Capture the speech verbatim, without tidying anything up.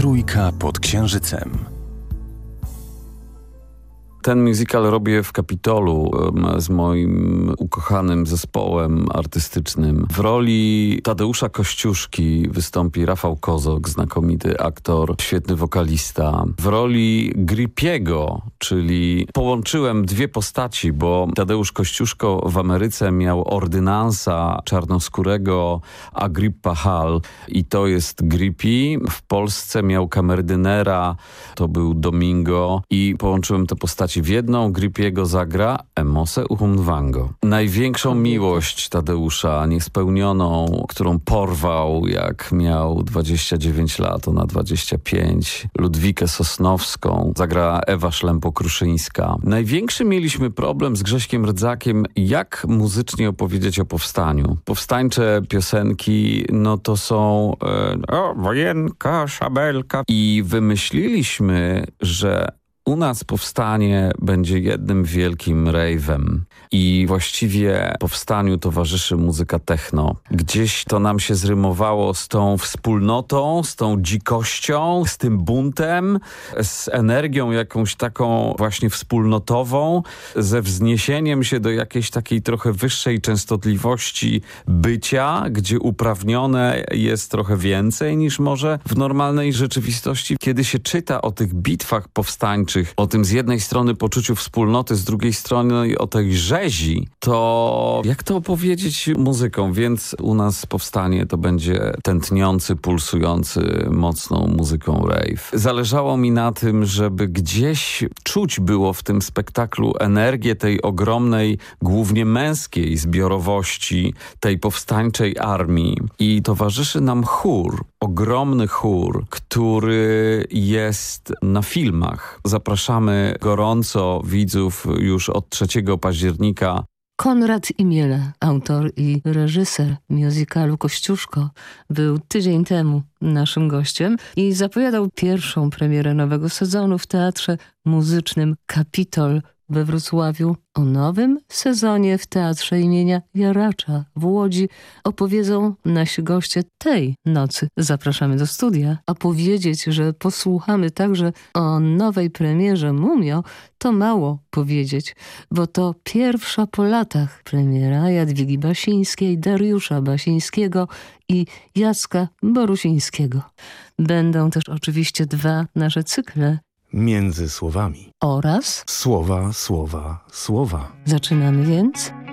Trójka pod Księżycem. Ten musical robię w Kapitolu z moim ukochanym zespołem artystycznym. W roli Tadeusza Kościuszki wystąpi Rafał Kozok, znakomity aktor, świetny wokalista. W roli Gripiego, czyli połączyłem dwie postaci, bo Tadeusz Kościuszko w Ameryce miał ordynansa czarnoskórego Agrippa Hall i to jest Grippi. W Polsce miał kamerdynera, to był Domingo i połączyłem te postaci w jedną. Grippiego zagra Emose Uchumdwango. Największą miłość Tadeusza, niespełnioną, którą porwał jak miał dwadzieścia dziewięć lat, ona dwadzieścia pięć. Ludwikę Sosnowską zagra Ewa Szlempo-Kruszyńska. Największy mieliśmy problem z Grześkiem Rdzakiem, jak muzycznie opowiedzieć o powstaniu. Powstańcze piosenki, no to są e, o, wojenka, szabelka i wymyśliliśmy, że u nas powstanie będzie jednym wielkim rave'em i właściwie powstaniu towarzyszy muzyka techno. Gdzieś to nam się zrymowało z tą wspólnotą, z tą dzikością, z tym buntem, z energią jakąś taką właśnie wspólnotową, ze wzniesieniem się do jakiejś takiej trochę wyższej częstotliwości bycia, gdzie uprawnione jest trochę więcej niż może w normalnej rzeczywistości. Kiedy się czyta o tych bitwach powstańczych, o tym z jednej strony poczuciu wspólnoty, z drugiej strony o tej rzezi, to jak to opowiedzieć muzyką? Więc u nas powstanie to będzie tętniący, pulsujący mocną muzyką rave. Zależało mi na tym, żeby gdzieś czuć było w tym spektaklu energię tej ogromnej, głównie męskiej zbiorowości, tej powstańczej armii. I towarzyszy nam chór, ogromny chór, który jest na filmach. Zapraszamy gorąco widzów już od trzeciego października. Konrad Imiele, autor i reżyser musicalu Kościuszko, był tydzień temu naszym gościem i zapowiadał pierwszą premierę nowego sezonu w Teatrze Muzycznym Kapitol we Wrocławiu. O nowym sezonie w Teatrze imienia Jaracza w Łodzi opowiedzą nasi goście tej nocy. Zapraszamy do studia, a powiedzieć, że posłuchamy także o nowej premierze Mumio, to mało powiedzieć, bo to pierwsza po latach premiera Jadwigi Basińskiej, Dariusza Basińskiego i Jacka Borusińskiego. Będą też oczywiście dwa nasze cykle Między słowami. Oraz Słowa, słowa, słowa. zaczynamy więc